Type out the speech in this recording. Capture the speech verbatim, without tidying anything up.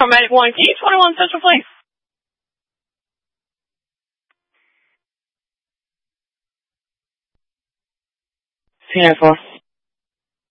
Paramedic one, Key twenty-one Central Place. C nine four.